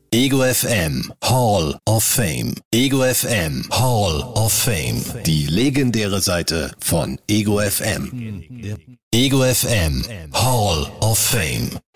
Ego FM Hall of Fame. Ego FM Hall of Fame. Die legendäre Seite von Ego FM. Ego FM Hall of Fame.